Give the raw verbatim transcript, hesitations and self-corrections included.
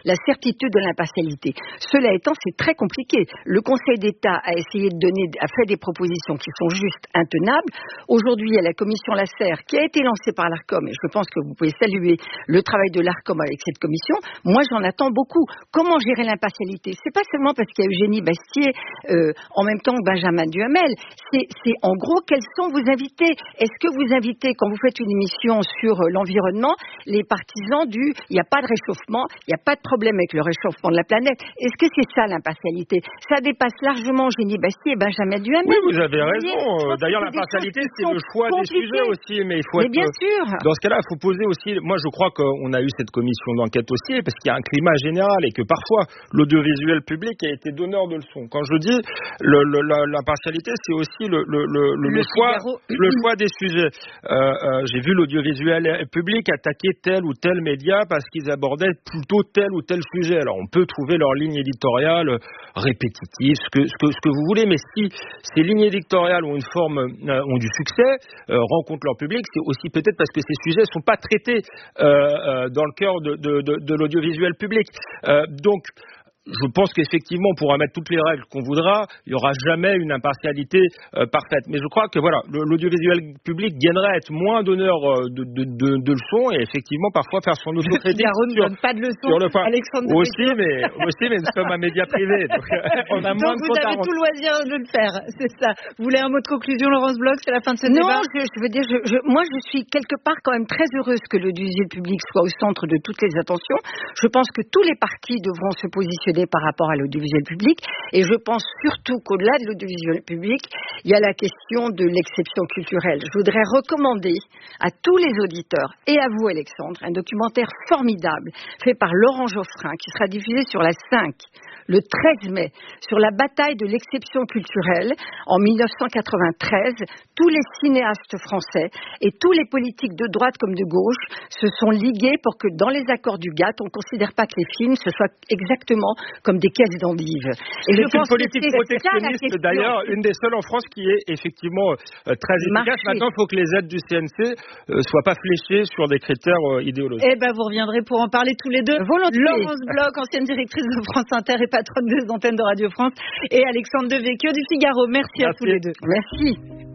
la certitude de l'impartialité. Cela étant, c'est très compliqué. Le Conseil d'État a essayé de donner, a fait des propositions qui sont juste intenables. Aujourd'hui, il y a la commission Lasserre qui a été lancée par l'Arcom, et je pense que vous pouvez saluer le travail de l'Arcom avec cette commission. Moi, j'en attends beaucoup. Comment gérer l'impartialité ? C'est pas seulement parce qu'il y a Eugénie Bastier, euh, en même temps que Benjamin Duhamel. C'est, c'est en gros, quels sont vos invités ? Est-ce que vous invitez, quand vous faites une émission sur euh, l'environnement, les partisans du « il n'y a pas de réchauffement, il n'y a pas de problème avec le réchauffement de la planète ». Est-ce que c'est ça l'impartialité ? Ça dépasse largement Eugénie Bastier et Benjamin Duhamel. Oui, vous avez raison. D'ailleurs, l'impartialité, c'est le choix des sujets aussi. Mais il faut mais être, bien sûr. Dans ce cas-là, il faut poser aussi... Moi, je crois qu'on a eu cette commission d'enquête aussi, parce qu'il y a un climat général et que parfois, l'audiovisuel public a été donneur de leçons. Quand je dis le, le, la, l'impartialité, c'est aussi le, le, le, le, le, choix, le choix des sujets. Euh, euh, j'ai vu l'audiovisuel public attaquer tel ou tel média parce qu'ils abordaient plutôt tel ou tel sujet. Alors, on peut trouver leur ligne éditoriale répétitive, ce que, ce que, ce que vous voulez, mais si ces lignes éditoriales ont une forme, euh, ont du succès, euh, rencontrent leur public, c'est aussi peut-être parce que ces sujets ne sont pas traités euh, euh, dans le cœur de, de, de, de l'audiovisuel public. Euh, donc, je pense qu'effectivement, on pourra mettre toutes les règles qu'on voudra, il n'y aura jamais une impartialité euh, parfaite. Mais je crois que voilà, le, l'audiovisuel public gagnerait à être moins donneur euh, de, de, de, de leçons et effectivement parfois faire son autocritique. Figaro ne donne pas de leçons, sur le, enfin, Alexandre aussi, mais, aussi, mais nous sommes un média privé. Donc, on a donc moins vous de avez tout le loisir de le faire, c'est ça. Vous voulez un mot de conclusion, Laurence Bloch, c'est la fin de ce non, débat ? Non, je, je veux dire, je, je, moi je suis quelque part quand même très heureuse que l'audiovisuel public soit au centre de toutes les attentions. Je pense que tous les partis devront se positionner par rapport à l'audiovisuel l'audiovisuel public, et je pense surtout qu'au-delà de l'audiovisuel public, il y a la question de l'exception culturelle. Je voudrais recommander à tous les auditeurs, et à vous Alexandre, un documentaire formidable fait par Laurent Geoffrin, qui sera diffusé sur la cinq, le treize mai, sur la bataille de l'exception culturelle en dix-neuf cent quatre-vingt-treize. Tous les cinéastes français et tous les politiques de droite comme de gauche se sont ligués pour que dans les accords du GATT, on ne considère pas que les films ce soit exactement comme des caisses d'endives. Et c'est je pense une politique que c'est protectionniste d'ailleurs, une des seules en France qui est effectivement euh, très efficace. Marché. Maintenant, il faut que les aides du C N C euh, soient pas fléchées sur des critères euh, idéologiques. Eh ben, vous reviendrez pour en parler tous les deux. Volontiers. Laurence Bloch, ancienne directrice de France Inter et patronne des antennes de Radio France, et Alexandre Devecchio du Figaro. Merci, Merci à tous les deux. Merci.